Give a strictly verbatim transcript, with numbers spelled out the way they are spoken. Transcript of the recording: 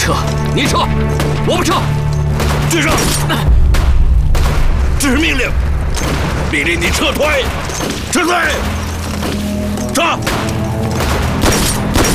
撤，你撤，我不撤。 军上，这是命令，命令你撤退，撤退，撤。